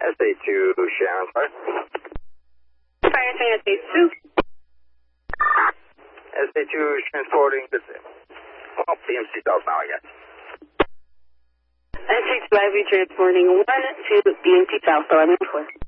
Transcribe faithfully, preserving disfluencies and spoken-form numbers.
S A two, Sharon, sorry. Fire train S A two. S A two transporting this. Well, B M C South now, I guess. S A two, I V transporting one to B M T South, so I'm in four.